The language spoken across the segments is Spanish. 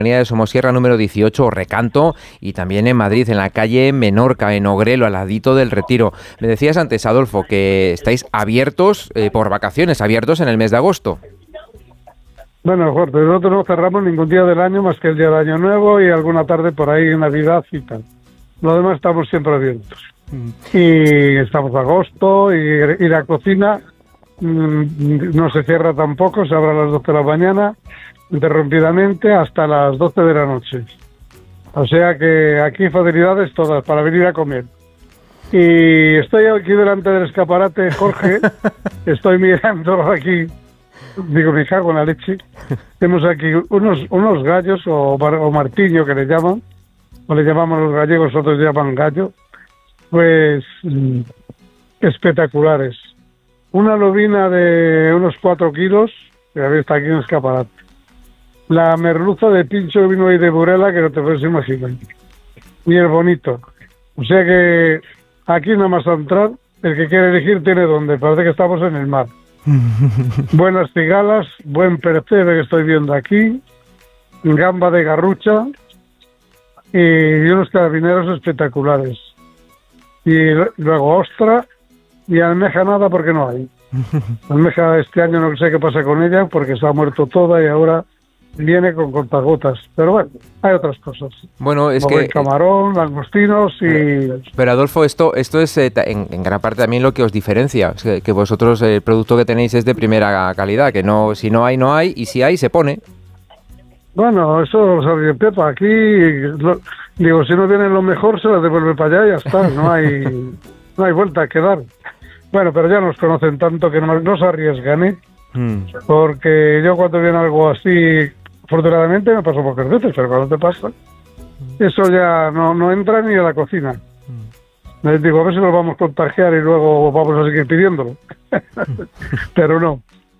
avenida de Somosierra número 18, Recanto, y también en Madrid, en la calle Menorca, en Ogrelo, al ladito del Retiro. Me decías antes, Adolfo, que estáis abiertos por vacaciones, abiertos en el mes de agosto. Bueno, Jorge, nosotros no cerramos ningún día del año más que el día de Año Nuevo y alguna tarde por ahí en Navidad y tal. Lo demás estamos siempre abiertos. Y estamos agosto y la cocina no se cierra tampoco, se abre a las 12 de la mañana, interrumpidamente hasta las 12 de la noche. O sea que aquí facilidades todas para venir a comer. Y estoy aquí delante del escaparate, Jorge, estoy mirando aquí, digo, me cago en la leche. Tenemos aquí unos gallos o martiño que le llaman, o le llamamos los gallegos, otros llaman gallo, pues espectaculares. Una lobina de unos 4 kilos, que está aquí en el escaparate. La merluza de pincho vino y de Burela, que no te puedes imaginar. Y el bonito. O sea que aquí nada más a entrar, el que quiere elegir tiene donde. Parece que estamos en el mar. Buenas cigalas, buen percebe que estoy viendo aquí, gamba de garrucha y unos carabineros espectaculares. Y luego ostra y almeja nada porque no hay. Almeja este año no sé qué pasa con ella porque se ha muerto toda y ahora viene con contagotas. Pero bueno, hay otras cosas. Bueno, es como que... el camarón, langostinos y... Pero Adolfo, esto es en gran parte también lo que os diferencia. Es que vosotros el producto que tenéis es de primera calidad, que no, si no hay, y si hay, se pone. Bueno, eso lo sabía Pepa. Aquí, digo, si no viene lo mejor, se lo devuelve para allá y ya está. No hay vuelta a quedar. Bueno, pero ya nos conocen tanto que no se arriesgan, ¿eh? Porque yo cuando viene algo así, afortunadamente me pasó pocas veces, pero cuando te pasa, eso ya no entra ni a la cocina. Les digo, a ver si nos vamos a contagiar y luego vamos a seguir pidiéndolo. Pero no.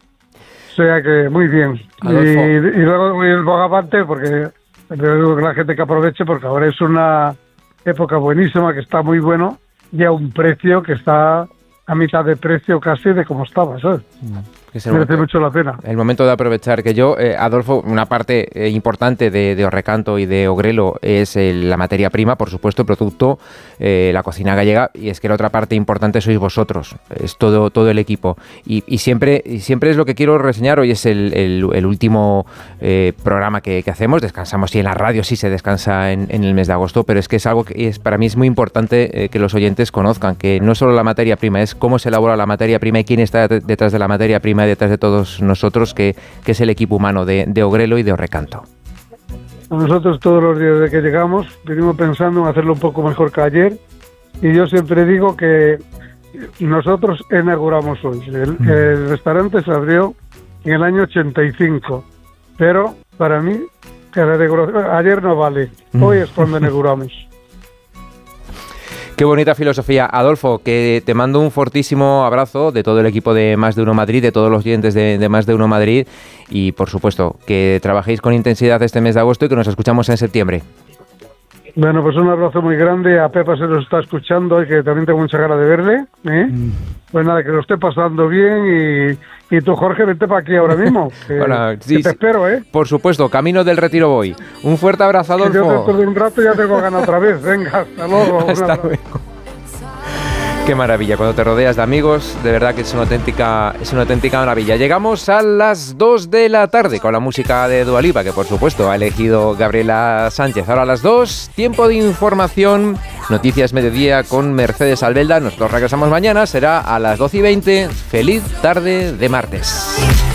O sea que muy bien. Y luego el bogavante, porque le digo que la gente que aproveche, porque ahora es una época buenísima, que está muy bueno, y a un precio que está a mitad de precio casi de como estaba, ¿sabes? Merece mucho la pena. El momento de aprovechar, que yo, Adolfo, una parte importante de Recanto y de Ogrelo es la materia prima, por supuesto, el producto, la cocina gallega, y es que la otra parte importante sois vosotros, es todo el equipo. Y siempre es lo que quiero reseñar. Hoy es el último programa que hacemos, descansamos, sí, en la radio sí se descansa en el mes de agosto, pero es que es algo que para mí es muy importante que los oyentes conozcan, que no solo la materia prima, es cómo se elabora la materia prima y quién está detrás de la materia prima, detrás de todos nosotros, que es el equipo humano de Ogrelo y de Recanto. Nosotros todos los días desde que llegamos venimos pensando en hacerlo un poco mejor que ayer, y yo siempre digo que nosotros inauguramos hoy. El restaurante se abrió en el año 85, pero para mí ayer no vale, hoy es cuando inauguramos. Qué bonita filosofía. Adolfo, que te mando un fortísimo abrazo de todo el equipo de Más de Uno Madrid, de todos los oyentes de Más de Uno Madrid, y por supuesto que trabajéis con intensidad este mes de agosto y que nos escuchamos en septiembre. Bueno, pues un abrazo muy grande. A Pepa se nos está escuchando y que también tengo mucha ganas de verle, Pues nada, que lo esté pasando bien, y tú, Jorge, vente para aquí ahora mismo, bueno, sí, que te espero, Por supuesto, camino del Retiro voy. Un fuerte abrazo, Adolfo. Yo dentro de un rato ya tengo ganas otra vez. Venga, hasta luego. Hasta luego. Qué maravilla, cuando te rodeas de amigos, de verdad que es una auténtica maravilla. Llegamos a las 2 de la tarde con la música de Dua Lipa, que por supuesto ha elegido Gabriela Sánchez. Ahora a las 2, tiempo de información, noticias mediodía con Mercedes Albelda. Nosotros regresamos mañana, será a las 12:20. Feliz tarde de martes.